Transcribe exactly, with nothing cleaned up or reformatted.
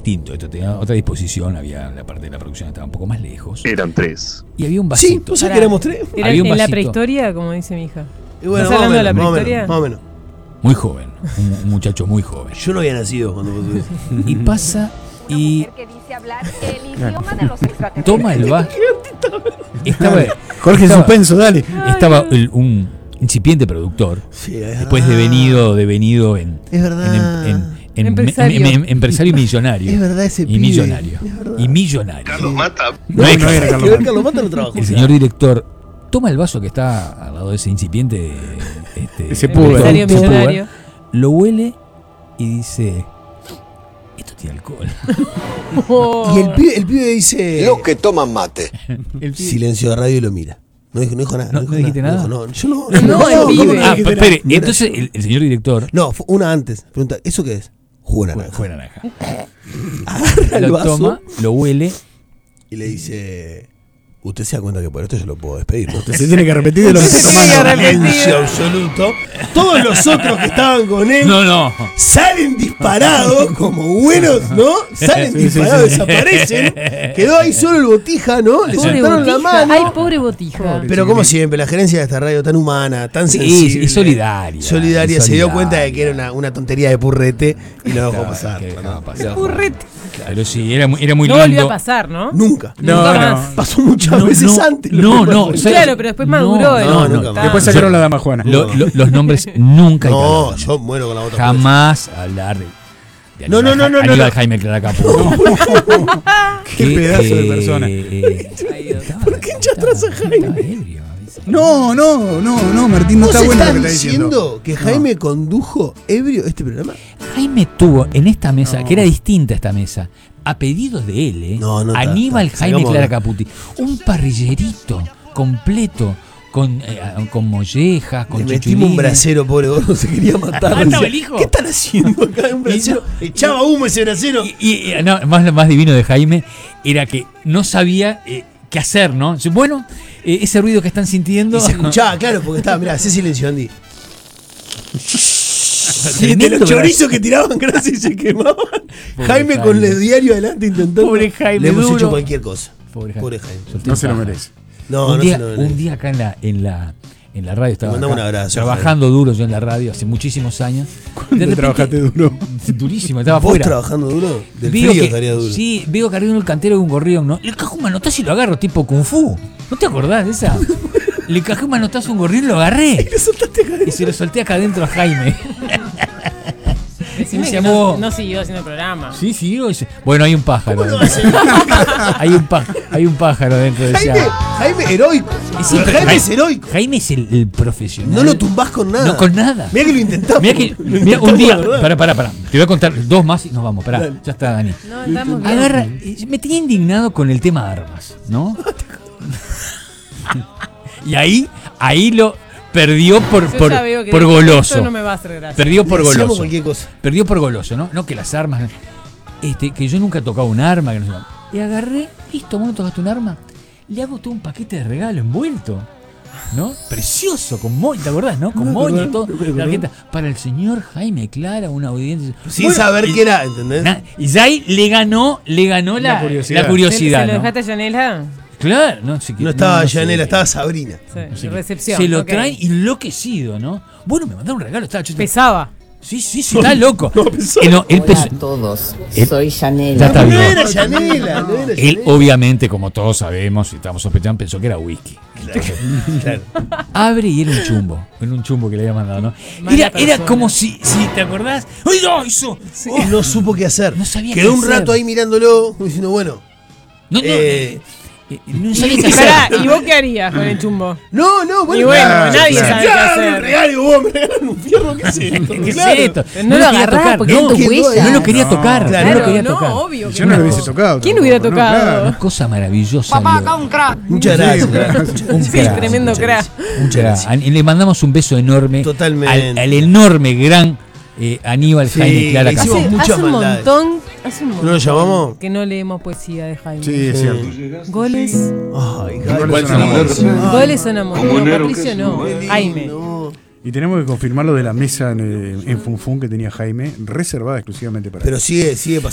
distinto, esto tenía otra disposición, había la parte de la producción estaba un poco más lejos. Eran tres. Y había un Sí, vasito. ¿vos sabés que éramos tres? Era Había un en la vasito. prehistoria, como dice mi hija. Y bueno, ¿Estás más o hablando de la menos, más o menos, prehistoria? más o menos. Muy joven, un, un muchacho muy joven. Yo no había nacido cuando vos estuviste. Y pasa y que dice hablar el idioma de los extraterrestres. toma el vaso. Estaba, Jorge, estaba, suspenso, dale. estaba el- un incipiente productor, Sí, es después verdad. devenido, devenido en, Es verdad. en, en- en- Empresario. en- en- empresario y millonario. Es verdad ese y pibe. millonario. Es verdad. Y millonario. Carlos Mata. No es no era Que Carlos ver, Mata. Carlos Mata no trabajó. El señor director toma el vaso que está al lado de ese incipiente, este, Ese productor, puber. Empresario ese puber, millonario. lo huele y dice: esto tiene alcohol. Oh. Y el pibe, el pibe dice. Los que toman mate. El pibe- Silencio de radio y lo mira. No dijo, no dijo nada. ¿No- dijo no dijiste nada? No, dijo, no, yo no. No, el pibe. Ah, dijiste espere, nada. entonces el, el señor director No, fue una antes. Pregunta, ¿eso qué es? Jugo de naranja. fue naranja. Agarra el Lo vaso toma, lo huele. y le dice. Usted se da cuenta que por esto yo lo puedo despedir, ¿no? Usted se tiene que repetir de lo que está Se tiene que tomando. repetir. Silencio absoluto. Todos los otros que estaban con él No, no. salen disparados como buenos, ¿no? Salen Sí, sí, disparados, sí. desaparecen. Quedó ahí solo el Botija, ¿no? Le Pobre soltaron la botija. mano. Ay, pobre botija. Pero como siempre, la gerencia de esta radio tan humana, tan Sí, sensible. y solidaria. Solidaria, y se dio solidaria. cuenta de que era una, una tontería de purrete y lo dejó Claro, pasar. que dejaba ¿no? pasar. Purrete. Claro, sí, era muy, era muy No lindo. volvió a pasar, ¿no? Nunca. No, Nunca no. más. Pasó muchas No, veces no, antes. no, no, Lo- o sea, Claro, pero después maduró. ¿eh? no, el- nunca más. Después sacaron la dama Juana. Lo- lo- los nombres nunca hay que No, hablar. yo muero con la otra. Jamás hablar de, de No, no, no, no, Aníbal no, no. Jaime Clara Capó. Qué pedazo de persona. ¿Por qué echas atrás a Jaime? No, no, no, no, Martín, no ¿Vos está bueno lo estás que está diciendo. diciendo que Jaime condujo ebrio este programa? Jaime tuvo en esta mesa, que era distinta esta mesa, a pedidos de él, ¿eh? No, no, está, Aníbal está, Jaime sacamos Clara acá. Caputi, un parrillerito completo, con, eh, con mollejas, con Le metimos un chuchulines. brasero, pobre gordo, se quería matar. Ah, estaba el hijo. ¿Qué están haciendo acá? Un brasero. Echaba humo ese brasero. Y, y- y, no, más, más divino de Jaime era que no sabía eh, qué hacer, ¿no? Dice, bueno, eh, ese ruido que están sintiendo. Y se escuchaba, claro, porque estaba, mirá, hacé silencio, Andy. Y de Tremendo los chorizos que tiraban grasa y se quemaban. Pobre Jaime con Jaime. el diario adelante intentando. Pobre Jaime, Le hemos duro. hecho cualquier cosa. Pobre Jaime. Pobre Jaime. Solté No el se lo pájaro. merece. No, un, no día, se lo merece. un día acá en la, en la, en la radio estaba Le mandamos acá, un abrazo, trabajando duro yo en la radio hace muchísimos años. ¿Cuándo trabajaste duro? Durísimo, estaba ¿Vos afuera. trabajando duro? Del Veo frío que- estaría duro. Sí, veo que arriba en el cantero de un gorrión, ¿no? Le cajé un manotazo y lo agarro, tipo Kung Fu. ¿No te acordás de esa? Le cajé un manotazo a un gorrión y lo agarré. Y se lo solté acá adentro a Jaime. Decime Se que llamó- no, no siguió haciendo el programa. Sí, sí, digo, dice- bueno, hay un pájaro. hay, un pa- hay un pájaro dentro de Jaime, esa. Jaime heroico. Sí, Jaime Jaime- es heroico. Jaime es el, el profesional. No lo tumbás con nada. No, con nada. Mira que lo intentamos. Mirá que, Lo mirá, intentamos, un día, de verdad. pará, pará, pará. Te voy a contar dos más y nos vamos. Pará, Dale. ya está Dani. No, estamos bien. Agarra, eh, me tenía indignado con el tema armas, ¿no? Y ahí, ahí lo perdió por, Yo por, ya veo que por esto goloso. no me va a hacer gracia. Perdió por Le hacíamos goloso. cualquier cosa. Perdió por goloso, ¿no? No que las armas. Este, que yo nunca he tocado un arma. Que no sé qué. Y agarré, listo, ¿vos no tocaste un arma? Le hago todo un paquete de regalo envuelto. ¿No? Precioso, con moña, ¿te acordás, no? Con No, moña y perdón, todo. perdón. Tarjeta. Para el señor Jaime Clara, una audiencia. Sin Bueno, saber y- qué era, ¿entendés? na- y ya ahí le ganó, le ganó la, La curiosidad. la curiosidad, ¿Se, se lo ¿no? dejaste a Yanela? Claro, no sé qué- No estaba no sé. Yanela, estaba Sabrina. Sí, No sé qué. recepción. Se lo ok. traen enloquecido, ¿no? Bueno, me mandaron un regalo, estaba yo- Pesaba. Sí, sí, sí, está loco. No, pensó. Eh, no, él Hola pensó- a todos, Él- soy Ya Yanela. está No bien. era Yanela, no era Él, Yanela. obviamente, como todos sabemos y estamos sospechando, pensó que era whisky. Claro. Abre y era un chumbo. Era un chumbo que le había mandado, ¿no? Mala Era, era persona. como si, si, ¿te acordás? ¡Ay, no! Hizo. Oh, no supo qué hacer. No sabía Quedó qué un hacer. rato ahí mirándolo, como diciendo, bueno. No, no, Eh, eh, eh, no sabía qué Y, pará, hacer. ¿y vos qué harías con el chumbo? No, no, bueno. Y bueno, claro, nadie claro. sabe qué Claro, hacer. un regalo, vos me regalan un fierro, ¿qué es esto? ¿Qué es Claro. esto? Pero no lo quería agarrás tocar. porque no, era tu que- huella. no lo quería No, tocar. claro, no lo Claro, quería no, tocar. obvio que Yo no lo no. hubiese tocado. ¿Quién tampoco, hubiera ¿no? tocado? Claro. Una cosa maravillosa. Papá, Leo. acá un crack. Muchas gracias. Un Sí, crack. tremendo crack. Un crack. A- Le mandamos un beso enorme Totalmente. al, al enorme, gran eh, Aníbal Sí, Jaime Clara le hicimos Capó. Hace, muchas hace un maldades. montón, hace un montón ¿No lo llamamos? que no leemos poesía de Jaime. Sí, es cierto. Goles, Ay, Goles Jaime. son amores. goles son amor. No, Patricio no, Qué lindo. Jaime. Y tenemos que confirmar lo de la mesa en, en Funfun que tenía Jaime, reservada exclusivamente para él. Pero sigue, sigue